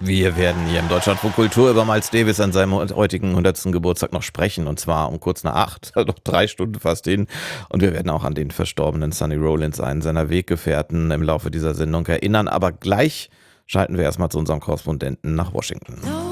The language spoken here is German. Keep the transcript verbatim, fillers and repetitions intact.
Wir werden hier im Deutschlandfunk Kultur über Miles Davis an seinem heutigen hundertsten Geburtstag noch sprechen, und zwar um kurz nach acht, also noch drei Stunden fast hin. Und wir werden auch an den verstorbenen Sonny Rollins, einen seiner Weggefährten, im Laufe dieser Sendung erinnern. Aber gleich schalten wir erstmal zu unserem Korrespondenten nach Washington.